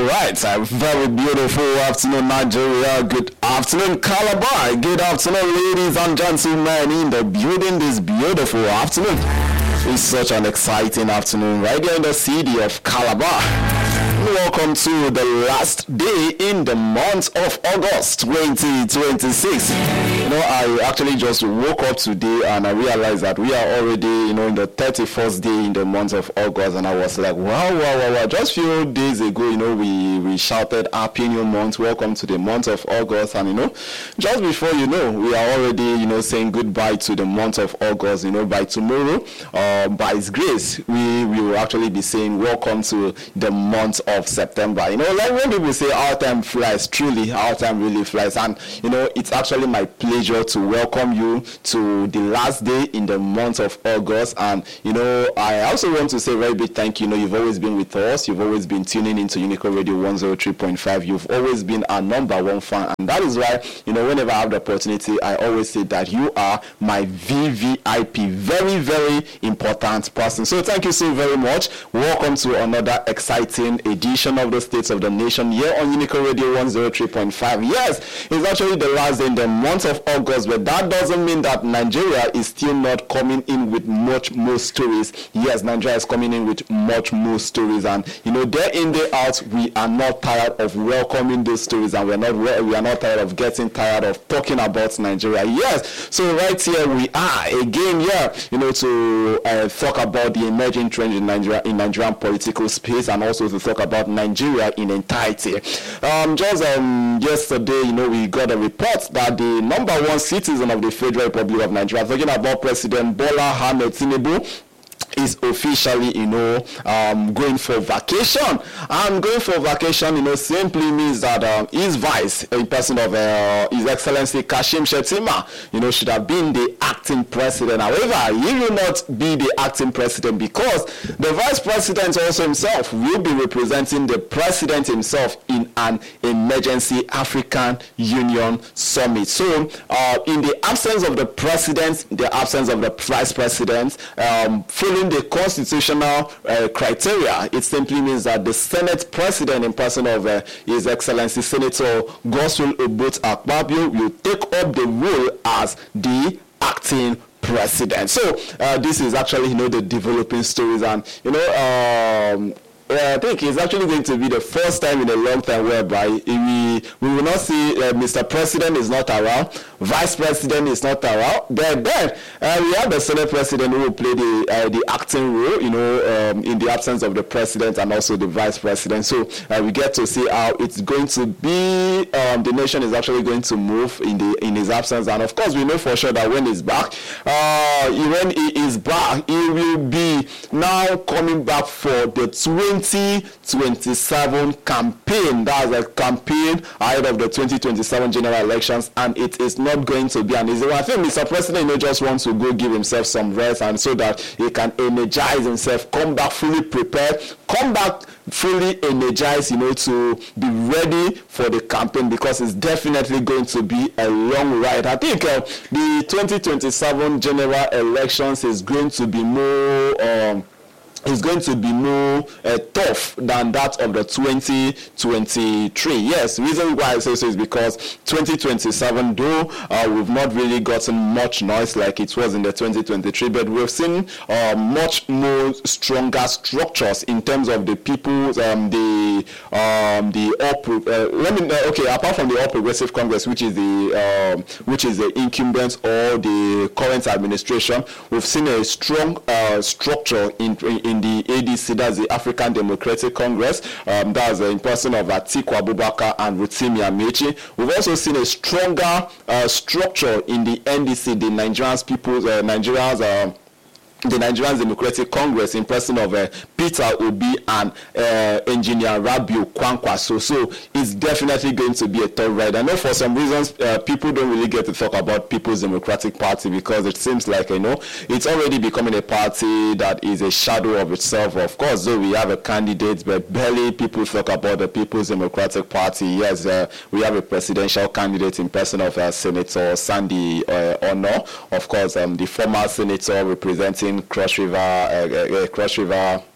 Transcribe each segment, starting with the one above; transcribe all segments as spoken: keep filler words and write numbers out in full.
All right, a very beautiful afternoon, Nigeria. Good afternoon, Calabar. Good afternoon, ladies and gentlemen in the building this beautiful afternoon. It's such an exciting afternoon right here in the city of Calabar. Welcome to the last day in the month of August twenty twenty-six. You know, I actually just woke up today and I realized that we are already, you know, in the thirty-first day in the month of August, and I was like, wow, wow, wow, wow. Just a few days ago, you know, we, we shouted Happy New Month, welcome to the month of August, and, you know, just before you know, we are already, you know, saying goodbye to the month of August. You know, by tomorrow, uh, by His grace, we, we will actually be saying welcome to the month of September. You know, like when people say our time flies, truly our time really flies, and you know, it's actually my pleasure to welcome you to the last day in the month of August. And you know, I also want to say a very big thank you. You know, you've always been with us, you've always been tuning into Unico Radio one oh three point five, you've always been our number one fan, and that is why, you know, whenever I have the opportunity, I always say that you are my V V I P, very very important person. So thank you so very much. Welcome to another exciting edition of the States of the Nation here on Unico Radio one oh three point five. Yes, it's actually the last day in the month of August, but that doesn't mean that Nigeria is still not coming in with much more stories. Yes, Nigeria is coming in with much more stories, and you know, day in, day out, we are not tired of welcoming those stories, and we're not we are not tired of getting tired of talking about Nigeria. Yes, so right here we are again here, you know, to uh, talk about the emerging trend in Nigeria, in Nigerian political space, and also to talk about Nigeria in entirety. Um, just um, yesterday, you know, we got a report that the number one citizen of the Federal Republic of Nigeria, talking about President Bola Ahmed Tinubu, is officially, you know, um, going for vacation. And going for vacation, you know, simply means that um, his vice, in person of uh, His Excellency Kashim Shettima, you know, should have been the acting president. However, he will not be the acting president because the vice president also himself will be representing the president himself in an emergency African Union summit. So, uh, in the absence of the president, the absence of the vice president, um, following the constitutional uh, criteria, it simply means that the Senate president, in person of uh, His Excellency Senator Godswill Obot Akpabio, will take up the role as the acting president. So uh, this is actually, you know, the developing stories, and you know, um, I think it's actually going to be the first time in a long time whereby we we will not see uh, Mister President is not around, Vice President is not around. Then, then uh, we have the Senate President who will play the uh, the acting role, you know, um, in the absence of the President and also the Vice President. So uh, we get to see how it's going to be. Um, the nation is actually going to move in the in his absence, and of course we know for sure that when he's back, uh, when he is back, he will be now coming back for the twenty twenty-seven campaign. That's a campaign ahead of the twenty twenty-seven general elections, and it is not going to be an easy one. I think Mister President, you know, just wants to go give himself some rest, and so that he can energize himself, come back fully prepared, come back fully energized, you know, to be ready for the campaign, because it's definitely going to be a long ride. I think uh, the twenty twenty-seven general elections is going to be more um, is going to be more uh, tough than that of the twenty twenty-three. Yes, the reason why I say so is because twenty twenty-seven, though uh, we've not really gotten much noise like it was in the twenty twenty-three, but we've seen uh, much more stronger structures in terms of the people, um, the um, the up. Uh, let me uh, okay. Apart from the All Progressive Congress, which is the um, which is the incumbent or the current administration, we've seen a strong uh, structure in, in in the A D C, that's the African Democratic Congress, um, that's uh, in person of Atiku Abubakar and Rotimi Amaechi. We've also seen a stronger uh, structure in the N D C, the Nigerians People's uh, Nigerians uh, the Nigerian Democratic Congress, in person of uh, Peter Obi and uh, Engineer Rabiu Kwankwaso. So it's definitely going to be a tough ride. I know for some reasons uh, people don't really get to talk about People's Democratic Party, because it seems like, you know, it's already becoming a party that is a shadow of itself. Of course, though we have a candidate, but barely people talk about the People's Democratic Party. Yes, uh, we have a presidential candidate in person of uh, Senator Sandy uh, Ono. Of course, um, the former senator representing Cross River, uh, uh, Cross River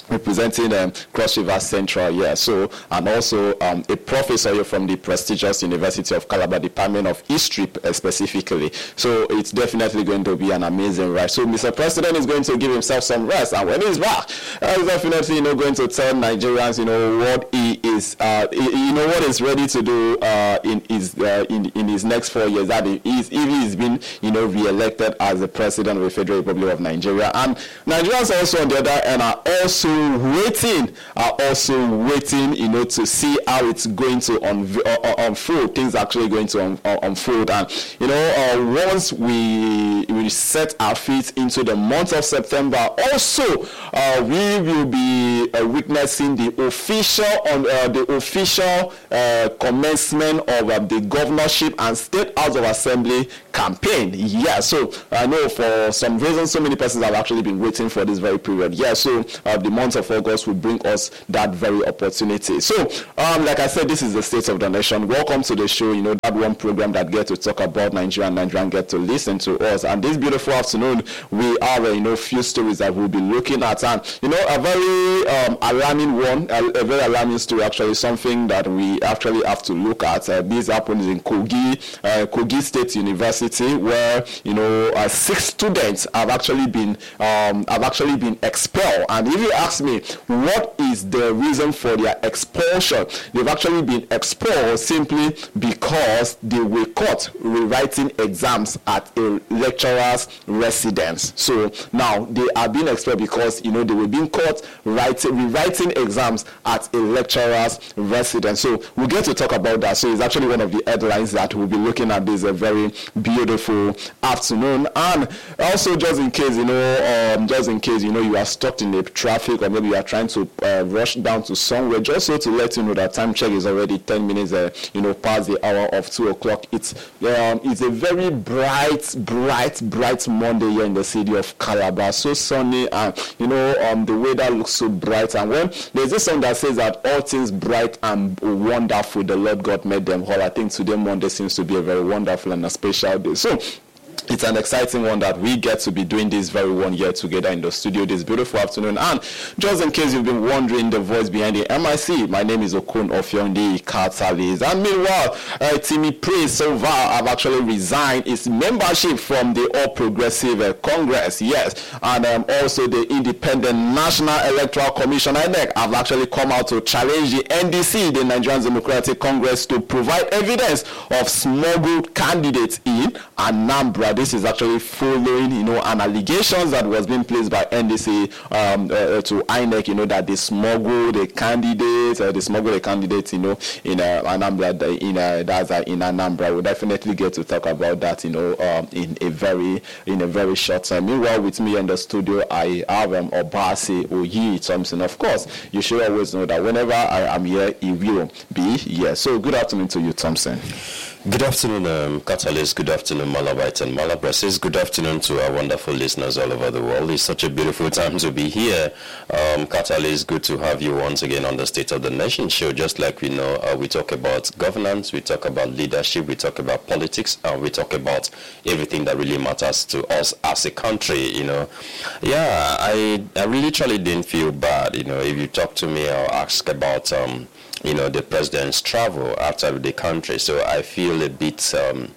representing um, Cross River Central, yeah. So, and also um, a professor from the prestigious University of Calabar, Department of History uh, specifically. So, it's definitely going to be an amazing ride. So, Mister President is going to give himself some rest, and when he's back, uh, he's definitely, you know, going to tell Nigerians, you know, what he is, uh, you know, what he's ready to do uh, in his uh, in in his next four years. That he is, if he's been, you know, re-elected as the president of the Federal Republic of Nigeria, and Nigerians also on the other end are also waiting are also waiting you know to see how it's going to unv- uh, uh, unfold things actually going to un- uh, unfold and you know uh, once we we set our feet into the month of September, also uh, we will be uh, witnessing the official on uh, the official uh, commencement of uh, the governorship and state house of assembly campaign. Yeah, so I know for some reason so many persons have actually been waiting for this very period. Yeah, so uh, the month of August will bring us that very opportunity. So, um, like I said, this is the State of the Nation. Welcome to the show. You know, that one program that get to talk about Nigeria and Nigerian get to listen to us. And this beautiful afternoon, we have, uh, you know, few stories that we'll be looking at. And, you know, a very um, alarming one, a, a very alarming story, actually, something that we actually have to look at. Uh, this happens in Kogi, uh, Kogi State University, where, you know, uh, six students have actually been, um, have actually been expelled. And if you ask me, what is the reason for their expulsion? They've actually been expelled simply because they were caught rewriting exams at a lecturer's residence. So now they are being expelled because you know they were being caught writing, rewriting exams at a lecturer's residence. So we'll get to talk about that. So it's actually one of the headlines that we'll be looking at this a very beautiful afternoon. And also, just in case you know, um, just in case you know you are stuck in the traffic, or maybe you are trying to uh, rush down to somewhere, just so to let you know that time check is already ten minutes uh, you know past the hour of two o'clock. It's um, it's a very bright bright bright Monday here in the city of Calabar. So sunny, and you know um the weather looks so bright. And when there's this song that says that all things bright and wonderful, the Lord God made them all. I think today Monday seems to be a very wonderful and a special day. So it's an exciting one that we get to be doing this very one year together in the studio this beautiful afternoon. And just in case you've been wondering the voice behind the M I C, my name is Okon Ofiondi Catalyst. And meanwhile, uh, Timmy Praise Silva have actually resigned his membership from the All Progressive uh, Congress. Yes, and um, also the Independent National Electoral Commission, I N E C, have actually come out to challenge the N D C, the Nigerian Democratic Congress, to provide evidence of smuggled candidates in Anambra. This is actually following, you know, an allegations that was being placed by N D C um, uh, to I N E C, you know, that they smuggled a candidate, uh, they smuggled a candidate, you know, in uh, Anambra, in uh, that's uh, in Anambra. We'll definitely get to talk about that, you know, um, in a very, in a very short time. Meanwhile, with me in the studio, I have um, Obasi Oyi Thompson. Of course, you should always know that whenever I am here, he will be here. So, good afternoon to you, Thompson. Good afternoon, um, Catalyst. Good afternoon, Malabite and Malabrasis. Good afternoon to our wonderful listeners all over the world. It's such a beautiful time to be here. Um, Catalyst, good to have you once again on the State of the Nation show. Just like we know, uh, we talk about governance, we talk about leadership, we talk about politics, and we talk about everything that really matters to us as a country, you know. Yeah, I, I really truly didn't feel bad, you know, if you talk to me or ask about um, you know, the president's travel outside of the country. So I feel a bit, um,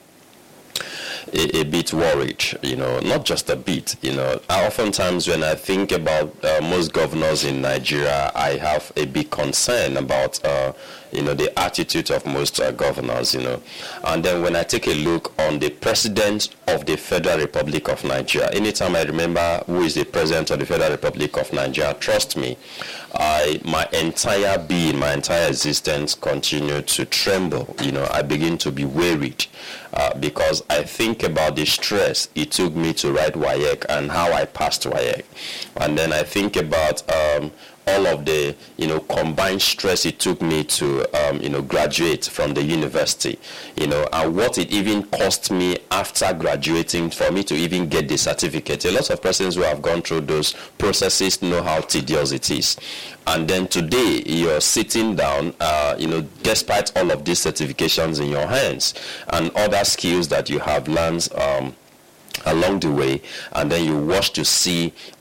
a, a bit worried, you know, not just a bit, you know. I, oftentimes when I think about uh, most governors in Nigeria, I have a big concern about, uh, you know, the attitude of most uh, governors, you know. And then when I take a look on the president of the Federal Republic of Nigeria, anytime I remember who is the president of the Federal Republic of Nigeria, trust me, I, my entire being, my entire existence continued to tremble. You know, I begin to be worried uh, because I think about the stress it took me to write W A E C and how I passed W A E C. And then I think about um, all of the, you know, combined stress it took me to, um, you know, graduate from the university, you know, and what it even cost me after graduating for me to even get the certificate. A lot of persons who have gone through those processes know how tedious it is. And then today, you're sitting down, uh, you know, despite all of these certifications in your hands and other skills that you have learned, um, along the way, and then you watch to see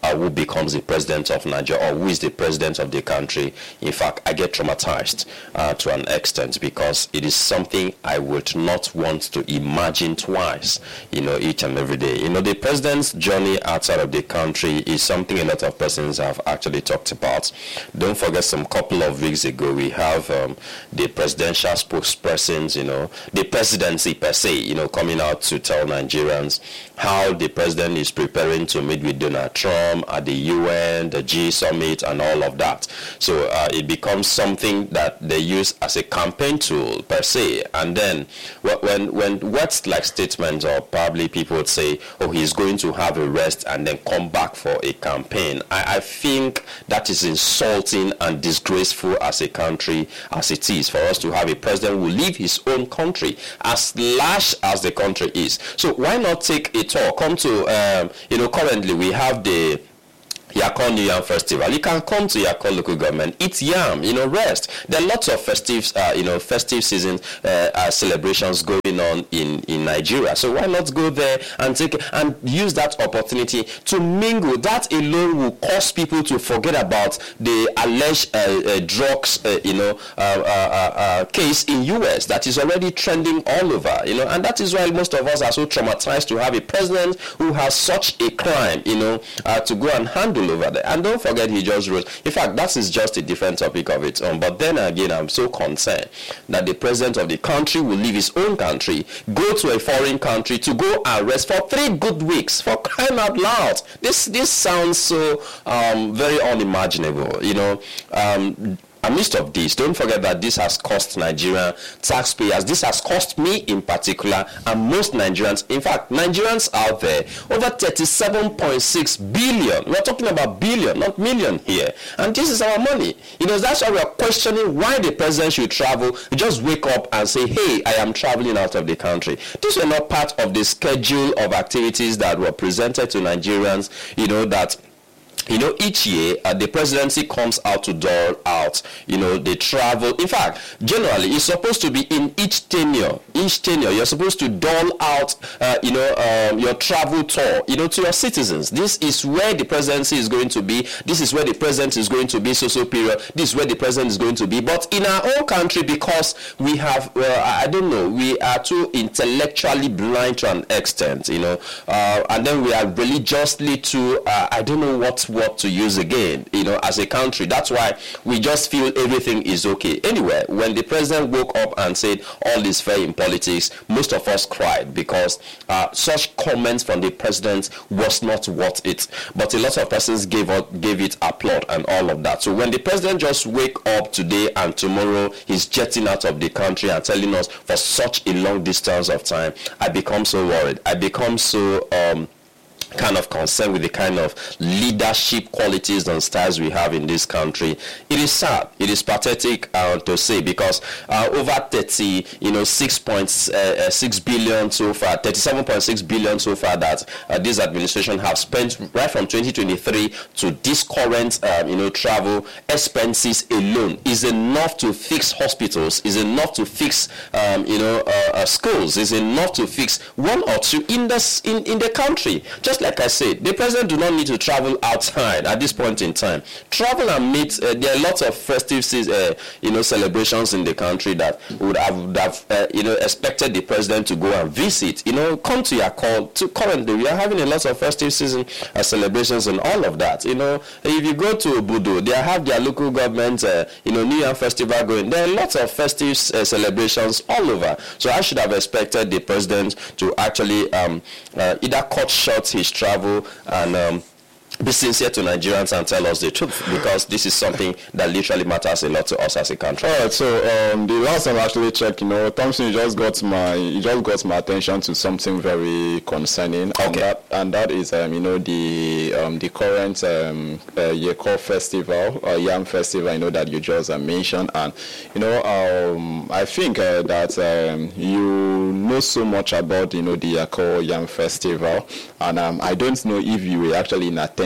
uh, who becomes the president of Nigeria or who is the president of the country, in fact, I get traumatized uh, to an extent, because it is something I would not want to imagine twice, you know, each and every day. You know, the president's journey outside of the country is something a lot of persons have actually talked about. Don't forget, some couple of weeks ago, we have um, the presidential spokespersons, you know, the presidency per se, you know, coming out to tell Nigerians how the president is preparing to meet with Donald Trump at the U N, the G summit, and all of that. So uh, it becomes something that they use as a campaign tool per se. And then when when words like statements, or probably people would say, oh, he's going to have a rest and then come back for a campaign, I, I think that is insulting and disgraceful as a country as it is, for us to have a president who leave his own country, as large as the country is. So why not take a tour? Come to, um, you know, currently we have the Yakon New Yam Festival. You can come to Yakon local government, eat yam, you know, rest. There are lots of festive, uh, you know, festive season uh, uh, celebrations going on in, in Nigeria. So why not go there and take and use that opportunity to mingle? That alone will cause people to forget about the alleged uh, uh, drugs, uh, you know, uh, uh, uh, case in U S that is already trending all over, you know, and that is why most of us are so traumatized to have a president who has such a crime, you know, uh, to go and handle over there. And don't forget, he just wrote, in fact, that is just a different topic of its own. But then again, I'm so concerned that the president of the country will leave his own country, go to a foreign country to go and rest for three good weeks, for crying out loud. This this sounds so um, very unimaginable, you know. Um, Amidst of this, don't forget that this has cost Nigerian taxpayers. This has cost me in particular, and most Nigerians. In fact, Nigerians out there, over thirty-seven point six billion. We're talking about billion, not million here. And this is our money. You know, that's why we're questioning why the president should travel. You just wake up and say, hey, I am traveling out of the country. These were not part of the schedule of activities that were presented to Nigerians, you know, that You know, each year, uh, the presidency comes out to dole out, you know, they travel. In fact, generally, it's supposed to be in each tenure. Each tenure, you're supposed to dole out, uh, you know, um, your travel tour, you know, to your citizens. This is where the presidency is going to be. This is where the president is going to be, so-so period. This is where the president is going to be. But in our own country, because we have, well, I don't know, we are too intellectually blind to an extent, you know, uh, and then we are religiously too, uh, I don't know what what to use again, you know, as a country. That's why we just feel everything is okay. Anyway, when the president woke up and said all is fair in politics, most of us cried, because uh, such comments from the president was not worth it. But a lot of persons gave up, gave it applaud and all of that. So when the president just wake up today and tomorrow he's jetting out of the country and telling us for such a long distance of time, I become so worried. I become so um kind of concerned with the kind of leadership qualities and styles we have in this country. It is sad. It is pathetic uh, to say, because uh, over thirty, you know, six point six billion so far, thirty-seven point six billion so far that uh, this administration have spent right from twenty twenty-three to this current, um, you know, travel expenses alone is enough to fix hospitals, is enough to fix, um, you know, uh, uh, schools, is enough to fix one or two in the in, in the country. Just like I said, the president do not need to travel outside at this point in time. Travel and meet. Uh, there are lots of festive, uh, you know, celebrations in the country that would have, would have uh, you know, expected the president to go and visit. You know, come to your call. To currently, we are having a lot of festive season uh, celebrations and all of that. You know, if you go to Obudu, they have their local government, uh, you know, New Year festival going. There are lots of festive uh, celebrations all over. So I should have expected the president to actually um, uh, either cut short his travel and um, be sincere to Nigerians and tell us the truth, because this is something that literally matters a lot to us as a country. All right, so um, the last time I actually checked, you know, Thompson just got my, he just got my attention to something very concerning, okay. and that and that is, um, you know, the um, the current um, uh, Yeko festival, uh, Yam festival, you know, that you just uh, mentioned, and you know, um, I think uh, that um, you know so much about, you know, the Yeko Yam festival, and um, I don't know if you were actually in attendance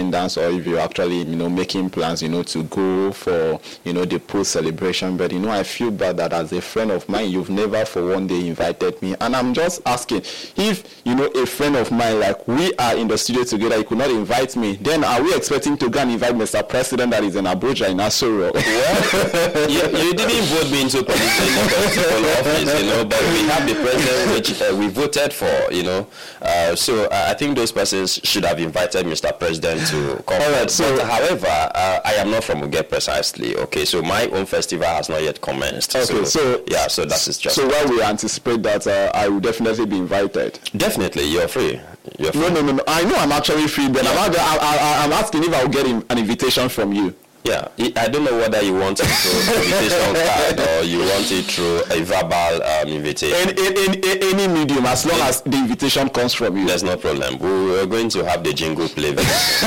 attendance, or if you're actually, you know, making plans, you know, to go for, you know, the post celebration. But, you know, I feel bad that as a friend of mine, you've never for one day invited me. And I'm just asking, if, you know, a friend of mine, like we are in the studio together, you could not invite me, then are we expecting to go and invite Mister President that is in Abuja in Asoro? Well, you, you didn't vote me into political office, you know, but we have the president which uh, we voted for, you know. Uh, so uh, I think those persons should have invited Mister President to come. All right, so, but, however, uh, I am not from Uge precisely. Okay, so my own festival has not yet commenced. Okay, so, so yeah, so that is just. So while we anticipate that, uh, I will definitely be invited. Definitely, you're free. You're free. No, no, no, no. I know I'm actually free, but yeah. I'm, I, I, I'm asking if I'll get an invitation from you. Yeah, I don't know whether you want it through invitation card or you want it through a verbal um, invitation. Any, any, any medium, as long as the invitation comes from you. There's no problem. We're going to have the jingle play. All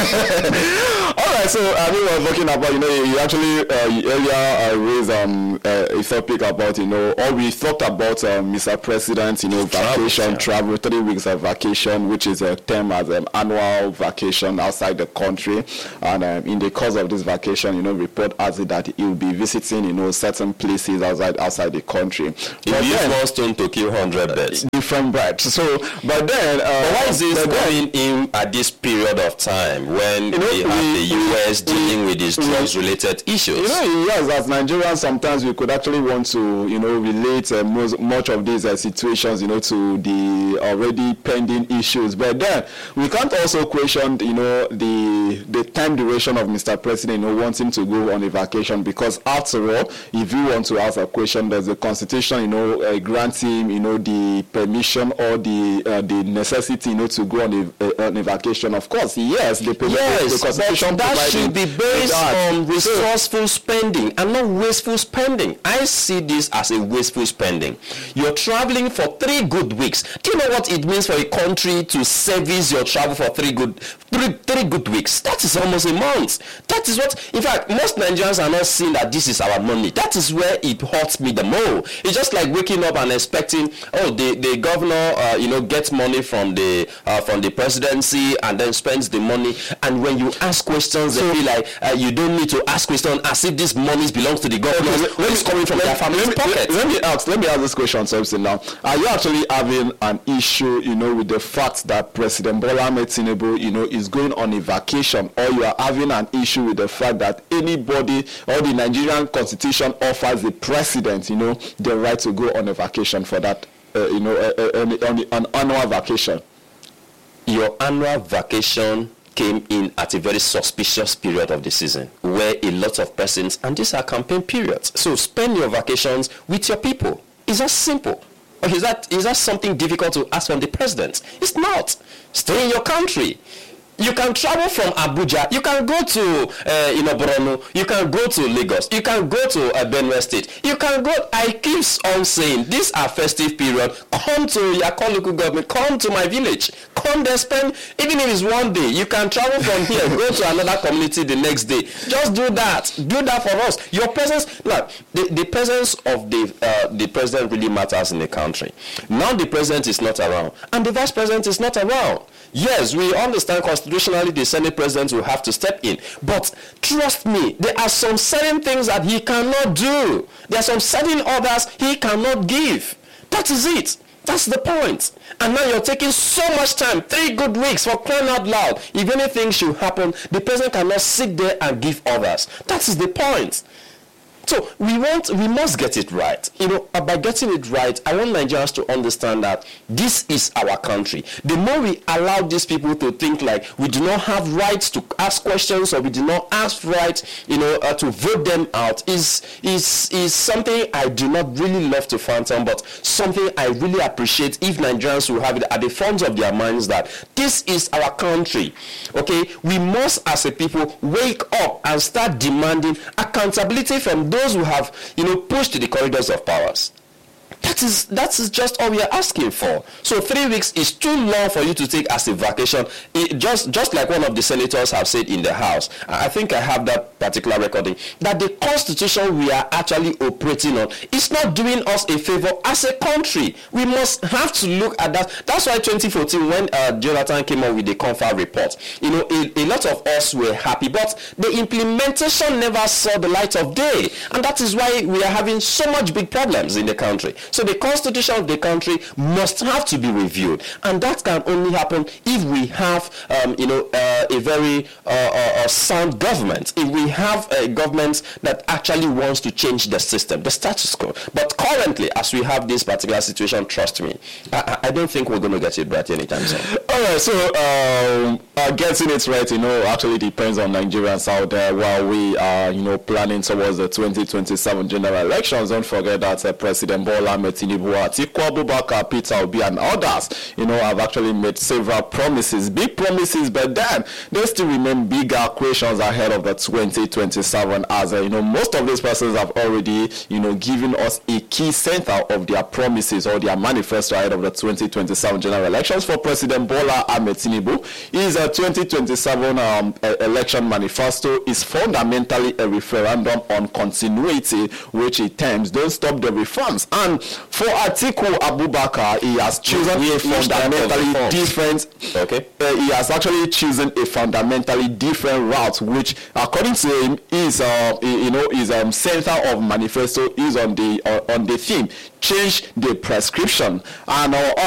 right, so I mean, we were talking about, you know, you actually uh, you earlier uh, raised um, uh, a topic about, you know, or we talked about uh, Mister President, you know, vacation, travel, travel, three weeks of vacation, which is a term as an annual vacation outside the country. And um, in the course of this vacation, you know, report has it that he will be visiting, you know, certain places outside outside the country. If you one stone to kill hundred birds, different birds. So, but then, uh, but why is this coming in at this period of time when you know, we have we, the U S we, dealing with these drugs-related issues? You know, yes, as Nigerians, sometimes we could actually want to, you know, relate uh, most, much of these uh, situations, you know, to the already pending issues. But then we can't also question, you know, the the time duration of Mister President, you know, wanting to go on a vacation, because after all, if you want to ask a question, there's a constitution, you know, uh, grants him, you know, the permission or the uh, the necessity, you know, to go on a, uh, on a vacation. Of course, yes, the, yes, the constitution that should be based on resourceful spending and not wasteful spending. I see this as a wasteful spending. You're traveling for three good weeks. Do you know what it means for a country to service your travel for three good three, three good weeks? That is almost a month. That is what, in fact, most Nigerians are not seeing that this is our money. That is where it hurts me the most. It's just like waking up and expecting, oh, the, the governor, uh, you know, gets money from the uh, from the presidency and then spends the money. And when you ask questions, so, they feel like uh, you don't need to ask questions as if this money belongs to the government. Okay, when it's coming from let, their family's let, pocket. Let, let me ask. Let me ask this question, Samson. Now, are you actually having an issue, you know, with the fact that President Bola Ahmed Tinubu, you know, is going on a vacation, or you are having an issue with the fact that anybody or the Nigerian constitution offers the president, you know, the right to go on a vacation for that, uh, you know, uh, uh, on, the, on annual vacation? Your annual vacation came in at a very suspicious period of the season where a lot of persons, and these are campaign periods, so spend your vacations with your people. It's that simple. Or is that is that something difficult to ask from the president? It's not. Stay in your country. You can travel from Abuja. You can go to uh, you know, Borno. You can go to Lagos. You can go to uh, Benue State. You can go. I keep on saying these are festive period. Come to Yakon local government. Come to my village. Come there, spend, even if it's one day. You can travel from here, go to another community the next day. Just do that. Do that for us. Your presence, look, the, the presence of the uh, the president really matters in the country. Now the president is not around, and the vice president is not around. Yes, we understand constitutionally the Senate president will have to step in. But trust me, there are some certain things that he cannot do. There are some certain others he cannot give. That is it. That's the point. And now you're taking so much time, three good weeks, for crying out loud. If anything should happen, the president cannot sit there and give others. That is the point. So we want, we must get it right. You know, by getting it right, I want Nigerians to understand that this is our country. The more we allow these people to think like we do not have rights to ask questions, or we do not ask right, you know, uh, to vote them out, is is is something I do not really love to phantom, but something I really appreciate if Nigerians will have it at the front of their minds that this is our country. Okay, we must, as a people, wake up and start demanding accountability from those who have, you know, pushed the corridors of powers. That is that is just all we are asking for. So three weeks is too long for you to take as a vacation. It just just like one of the senators have said in the House. I think I have that particular recording, that the constitution we are actually operating on is not doing us a favor as a country. We must have to look at that. That's why twenty fourteen, when uh, Jonathan came up with the CONFA report, you know, a, a lot of us were happy, but the implementation never saw the light of day, and that is why we are having so much big problems in the country. So the constitution of the country must have to be reviewed, and that can only happen if we have, um, you know, uh, a very uh, uh, sound government. If we have a government that actually wants to change the system, the status quo. But currently, as we have this particular situation, trust me, I, I don't think we're going to get it right anytime soon. All right, so um, uh, getting it right, you know, actually depends on Nigerians out there while we are, you know, planning towards the twenty twenty-seven general elections. Don't forget that uh, President Bola Ahmed Tinubu, Atiku Abubakar, Peter Obi, and others, you know, have actually made several promises, big promises, but then there still remain bigger questions ahead of the twenty twenty-seven, as uh, you know, most of these persons have already, you know, given us a key center of their promises or their manifesto ahead of the twenty twenty-seven general elections. For President Bola Ahmed Tinubu, his uh, twenty twenty-seven um, uh, election manifesto is fundamentally a referendum on continuity, which he terms don't stop the reforms. And for Atiku Abubakar, he has chosen a fundamentally different. Okay. Uh, he has actually chosen a fundamentally different route, which, according to him, is uh, you know, is um, center of manifesto is on the uh, on the theme change the prescription. And uh,